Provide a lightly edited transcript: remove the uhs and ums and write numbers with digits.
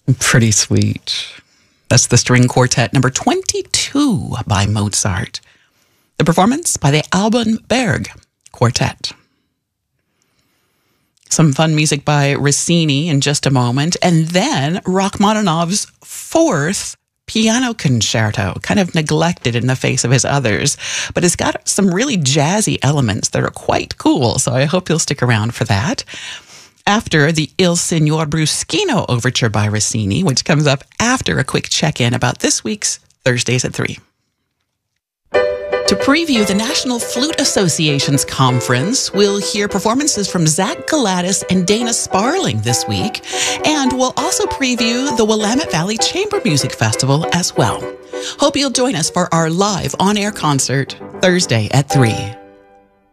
Pretty sweet. That's the string quartet number 22 by Mozart. The performance by the Alban Berg Quartet. Some fun music by Rossini in just a moment. And then Rachmaninoff's fourth piano concerto, kind of neglected in the face of his others, but it's got some really jazzy elements that are quite cool. So I hope you'll stick around for that. After the Il Signor Bruschino Overture by Rossini, which comes up after a quick check-in about this week's Thursdays at 3. To preview the National Flute Association's conference, we'll hear performances from Zach Galatis and Dana Sparling this week, and we'll also preview the Willamette Valley Chamber Music Festival as well. Hope you'll join us for our live on-air concert Thursday at 3.